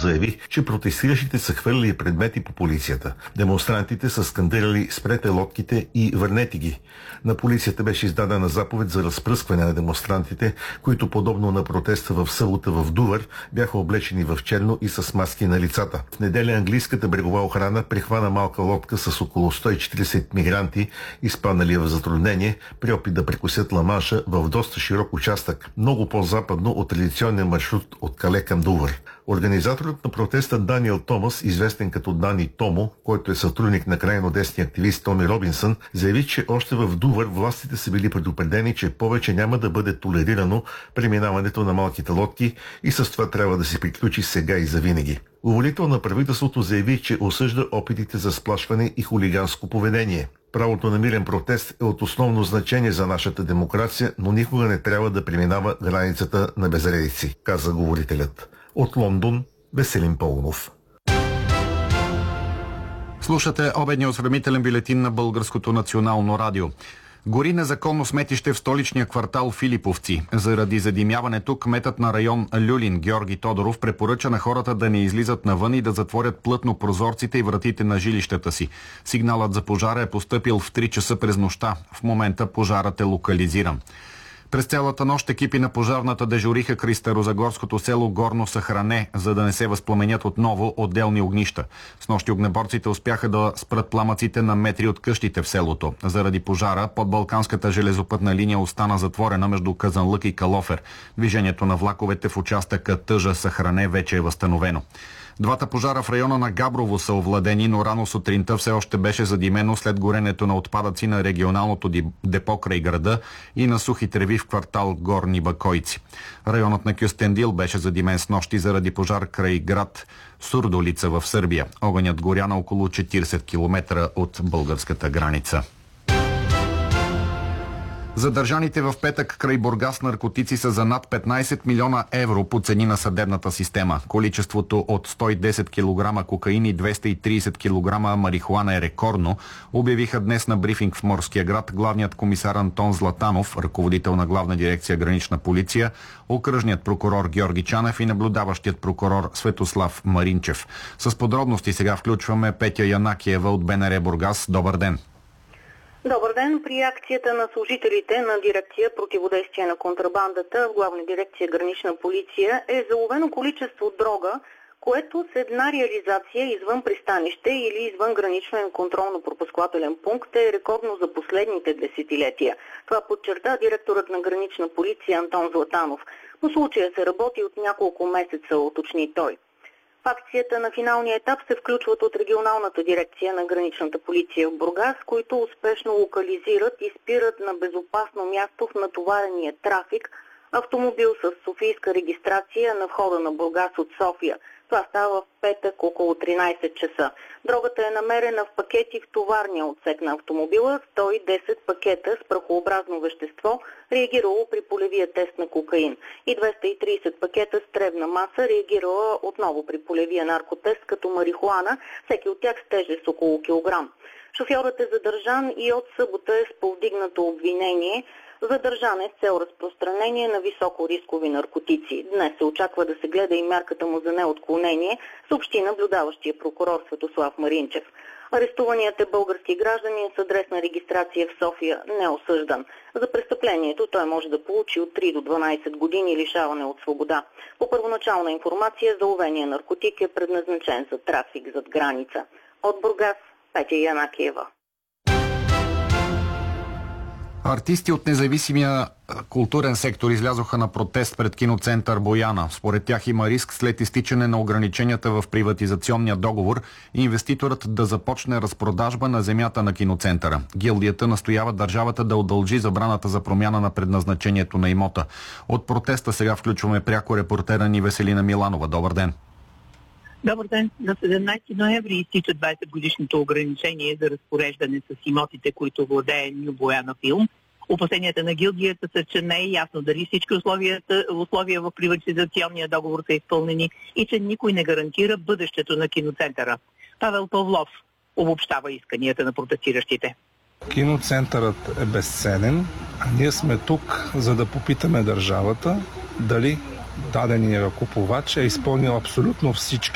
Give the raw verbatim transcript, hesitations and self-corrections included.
заяви, че протестиращите са хвърляли предмети по полицията. Демонстрантите са скандирали "Спрете лодките" и "Върнете ги". На полицията беше издадена заповед за разпръскване на демонстрантите, които подобно на протеста в събота в Дувър бяха облечени в черно и с маски на лицата. В неделя английската брегова охрана прихвана малка лодка с около сто и четиридесет мигранти, изпаднали в затруднение при опит да прекусят Ла-Манша в доста широк участък, много по-западно от традиционния маршрут от Кале към Дувър. Организаторът на протеста Даниел Томас, известен като Дани Томо, който е сътрудник на крайно десния активист Томи Робинсън, заяви, че още в Дувър властите са били предупредени, че повече няма да бъде толерирано преминаването на малките лодки и с това трябва да се приключи сега и завинаги. Говорител на правителството заяви, че осъжда опитите за сплашване и хулиганско поведение. Правото на мирен протест е от основно значение за нашата демокрация, но никога не трябва да преминава границата на безредици, каза говорителят. От Лондон, Веселин Паунов. Слушате обедния осведомителен бюлетин на Българското национално радио. Гори незаконно сметище в столичния квартал Филиповци. Заради задимяването, кметът на район Люлин Георги Тодоров препоръча на хората да не излизат навън и да затворят плътно прозорците и вратите на жилищата си. Сигналът за пожара е постъпил в три часа през нощта. В момента пожарът е локализиран. През цялата нощ екипи на пожарната дежуриха край старозагорското село Горно Съхране, за да не се възпламенят отново отделни огнища. С нощи огнеборците успяха да спрат пламъците на метри от къщите в селото. Заради пожара подбалканската железопътна линия остана затворена между Казанлък и Калофер. Движението на влаковете в участъка Тъжа Съхране вече е възстановено. Двата пожара в района на Габрово са овладени, но рано сутринта все още беше задимено след горенето на отпадъци на регионалното депо край града и на сухи треви в квартал Горни Бакойци. Районът на Кюстендил беше задимен с нощи заради пожар край град Сурдолица в Сърбия. Огънят горя на около четиридесет километра от българската граница. Задържаните в петък край Бургас наркотици са за над петнайсет милиона евро по цени на съдебната система. Количеството от сто и десет килограма кокаин и двеста и трийсет килограма марихуана е рекордно, обявиха днес на брифинг в Морския град главният комисар Антон Златанов, ръководител на главна дирекция Гранична полиция, окръжният прокурор Георги Чанев и наблюдаващият прокурор Светослав Маринчев. С подробности сега включваме Петя Янакиева от БНР Бургас. Добър ден! Добър ден! При акцията на служителите на дирекция противодействие на контрабандата в главна дирекция Гранична полиция е заловено количество дрога, което с една реализация извън пристанище или извън граничен контролно-пропускателен пункт е рекордно за последните десетилетия. Това подчерта директорът на Гранична полиция Антон Златанов. По случая се работи от няколко месеца, уточни той. В акцията на финалния етап се включват от регионалната дирекция на Граничната полиция в Бургас, които успешно локализират и спират на безопасно място в натоварения трафик автомобил с софийска регистрация на входа на Бургас от София. Това става в петък около тринайсет часа. Дрогата е намерена в пакети в товарния отсек на автомобила, сто и десет пакета с прахообразно вещество, реагирало при полевия тест на кокаин, и двеста и трийсет пакета с тревна маса, реагирала отново при полевия наркотест като марихуана, всеки от тях с тежест около килограм. Шофьорът е задържан и от събота е с повдигнато обвинение. Задържан е с цел разпространение на високо рискови наркотици. Днес се очаква да се гледа и мярката му за неотклонение, съобщи наблюдаващия прокурор Светослав Маринчев. Арестуваният е български гражданин с адресна регистрация в София, неосъждан. За престъплението той може да получи от три до дванайсет години лишаване от свобода. По първоначална информация, заловения наркотик е предназначен за трафик зад граница. От Бургас, Петя Янакиева. Артисти от независимия културен сектор излязоха на протест пред киноцентър Бояна. Според тях има риск след изтичане на ограниченията в приватизационния договор инвеститорът да започне разпродажба на земята на киноцентъра. Гилдията настоява държавата да удължи забраната за промяна на предназначението на имота. От протеста сега включваме пряко репортера ни Веселина Миланова. Добър ден! Добър ден! На седемнайсети ноември изтича двайсет годишното ограничение за разпореждане с имотите, които владее Ню Бояна Филм. Опасенията на гилдията са, че не е ясно дали всички условията, условия в приватизационния договор са изпълнени и че никой не гарантира бъдещето на киноцентъра. Павел Павлов обобщава исканията на протестиращите. Киноцентърът е безценен, а ние сме тук, за да попитаме държавата дали даденият купувач е изпълнил абсолютно всички